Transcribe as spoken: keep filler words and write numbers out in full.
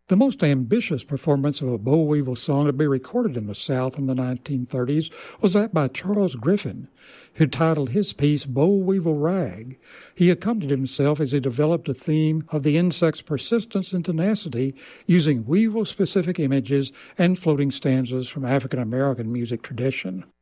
The most ambitious performance of a boll weevil song to be recorded in the South in the nineteen thirties was that by Charles Griffin, who titled his piece Boll Weevil Rag. He accompanied himself as he developed a theme of the insect's persistence and tenacity using weevil-specific images and floating stanzas from African American music tradition.